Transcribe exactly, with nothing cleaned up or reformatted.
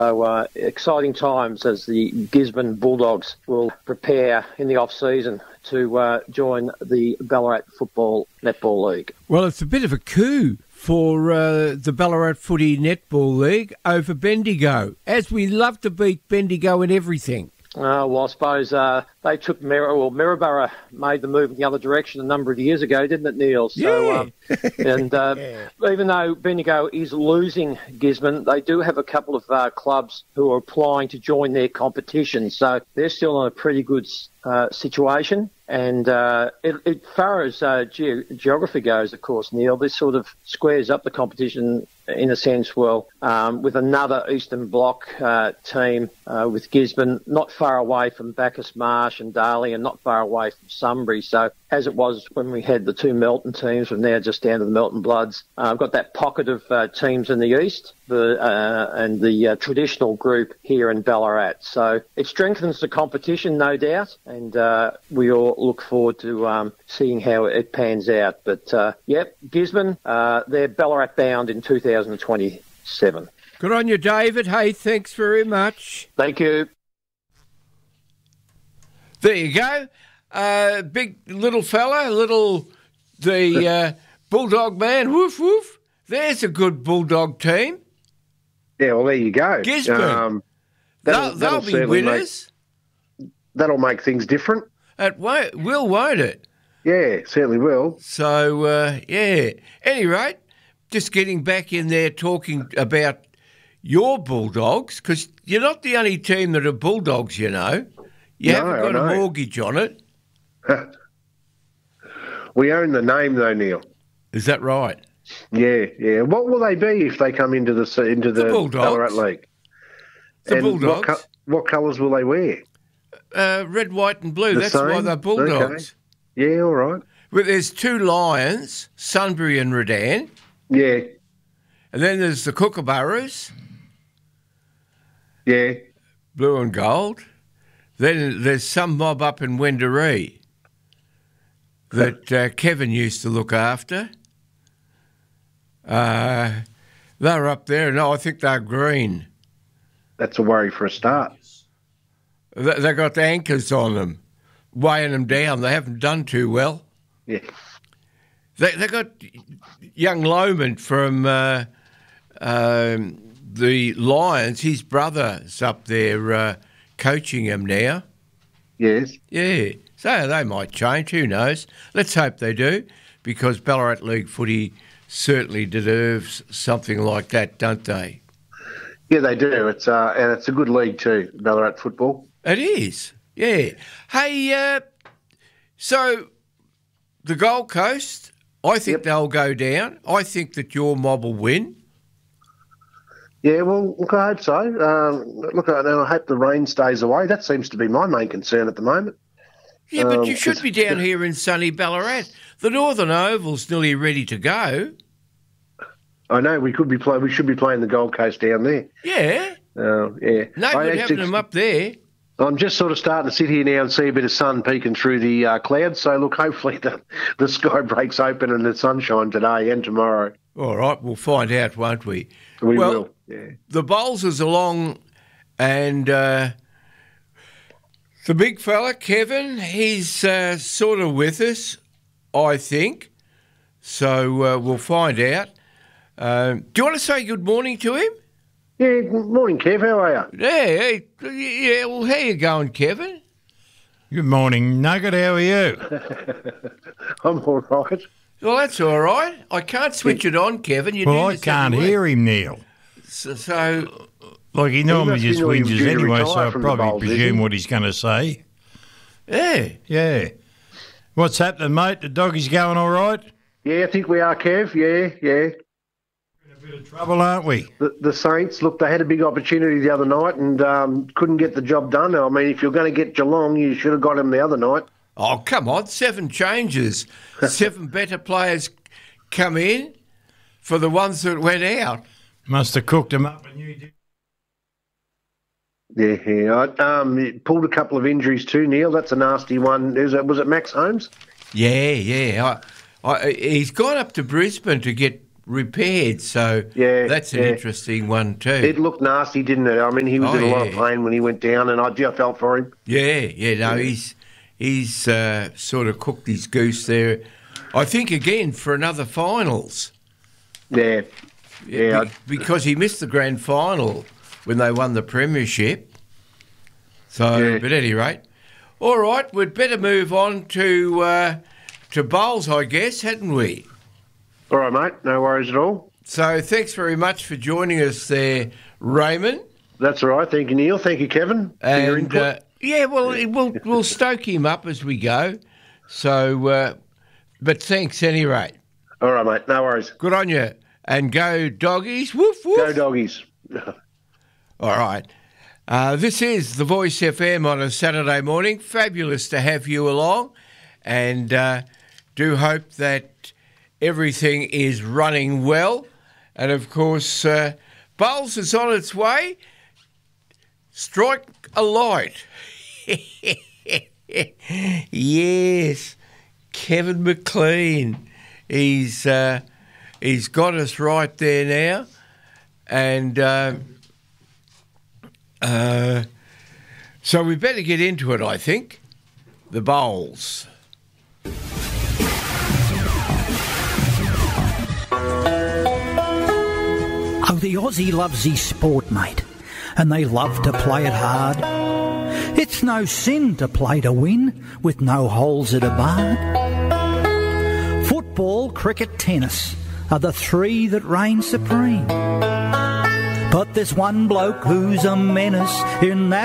So uh, exciting times as the Gisborne Bulldogs will prepare in the off-season to uh, join the Ballarat Football Netball League. Well, it's a bit of a coup for uh, the Ballarat Footy Netball League over Bendigo, as we love to beat Bendigo in everything. Uh, well, I suppose uh, they took Mirror, well, Maryborough made the move in the other direction a number of years ago, didn't it, Neil? So, yeah. Um, and uh, yeah. Even though Bendigo is losing Gisborne, they do have a couple of uh, clubs who are applying to join their competition. So they're still in a pretty good uh, situation. And uh, it, it, as far as uh, ge- geography goes, of course, Neil, this sort of squares up the competition in a sense, well, um, with another Eastern Bloc uh, team uh, with Gisborne, not far away from Bacchus Marsh and Darley and not far away from Sunbury. So as it was when we had the two Melton teams, we're now just down to the Melton Bloods. Uh, I've got that pocket of uh, teams in the east the, uh, and the uh, traditional group here in Ballarat. So it strengthens the competition, no doubt, and uh, we all look forward to um, seeing how it pans out. But, uh, yep, Gisborne, uh, they're Ballarat bound in two thousand twenty-seven. Good on you, David. Hey, thanks very much. Thank you. There you go. Uh, big little fella, little, the uh, Bulldog man, woof, woof. There's a good Bulldog team. Yeah, well, there you go. Gisborne. Um, they'll they'll be winners. Make, that'll make things different. It won't, will, won't it? Yeah, certainly will. So, uh, yeah. Any rate, just getting back in there talking about your Bulldogs, because you're not the only team that are Bulldogs, you know. You no, haven't got a mortgage on it. We own the name, though, Neil. Is that right? Yeah, yeah. What will they be if they come into the into the, the Ballarat League? The and Bulldogs. What, co- what colours will they wear? Uh, red, white and blue. The That's same? why they're Bulldogs. Okay. Yeah, all right. Well, there's two Lions, Sunbury and Redan. Yeah. And then there's the Kookaburras. Yeah. Blue and gold. Then there's some mob up in Wendouree that uh, Kevin used to look after. Uh, they're up there. No, I think they're green. That's a worry for a start. They, they got the anchors on them, weighing them down. They haven't done too well. Yeah. They they got young Lohman from uh, um, the Lions. His brother's up there uh, coaching him now. Yes. Yeah. So they might change. Who knows? Let's hope they do, because Ballarat League footy certainly deserves something like that, don't they? Yeah, they do. It's uh, and it's a good league too, Ballarat football. It is. Yeah. Hey, uh, so the Gold Coast, I think Yep. they'll go down. I think that your mob will win. Yeah, well, look, I hope so. Um, look, I, I hope the rain stays away. That seems to be my main concern at the moment. Yeah, but Um, you should 'cause- be down here in sunny Ballarat. The Northern Oval's nearly ready to go. I know we could be play. We should be playing the Gold Coast down there. Yeah. Uh, yeah. No I good actually- having them up there. I'm just sort of starting to sit here now and see a bit of sun peeking through the uh, clouds. So look, hopefully the, the sky breaks open and the sunshine today and tomorrow. All right, we'll find out, won't we? We well, will. Yeah. The bowls is along, and uh, the big fella, Kevin, he's uh, sort of with us, I think. So uh, we'll find out. Um, do you want to say good morning to him? Yeah. Good morning, Kev. How are you? Yeah, hey, yeah. Well, how you going, Kevin? Good morning, Nugget. How are you? I'm all right. Well, that's all right. I can't switch it on, Kevin. You Well, do I this can't every hear week. him, Neil. So, so Like he normally must be just knowing he was whinges due to anyway, retire so I from the probably bowls, is presume he? what he's going to say. yeah. Yeah. What's happening, mate? The doggies going all right? Yeah, I think we are, Kev. Yeah, yeah. In a bit of trouble, aren't we? The, the Saints, look, they had a big opportunity the other night and um, couldn't get the job done. I mean, if you're going to get Geelong, you should have got him the other night. Oh, come on. Seven changes. Seven better players come in for the ones that went out. Must have cooked them up and you did. Yeah, yeah. I, um, he pulled a couple of injuries too, Neil. That's a nasty one. Is it, was it Max Holmes? Yeah, yeah. I, I, he's gone up to Brisbane to get repaired. So Yeah, that's an yeah. interesting one too. It looked nasty, didn't it? I mean, he was Oh, in a lot yeah. of pain when he went down, and I, I felt for him. Yeah, yeah, no, he's he's uh, sort of cooked his goose there. I think again for another finals. Yeah, yeah. Be- because he missed the grand final when they won the premiership. So, Yeah. but at any rate, all right, we'd better move on to uh, to bowls, I guess, hadn't we? All right, mate. No worries at all. So, thanks very much for joining us there, Raymond. That's all right. Thank you, Neil. Thank you, Kevin, for your And input. uh, yeah, well, we'll we'll stoke him up as we go. So, uh, but thanks any rate. All right, mate. No worries. Good on you. And go doggies. Woof woof. Go doggies. All right. Uh, this is the Voice F M on a Saturday morning. Fabulous to have you along, and uh, do hope that everything is running well. And of course, uh, Bowls is on its way. Strike a light. Yes, Kevin McLean. He's uh, he's got us right there now, and. Uh, Uh, so we better get into it, I think. The bowls. Oh, the Aussie loves his sport, mate, and they love to play it hard. It's no sin to play to win with no holes at a bar. Football, cricket, tennis are the three that reign supreme. But there's one bloke who's a menace in that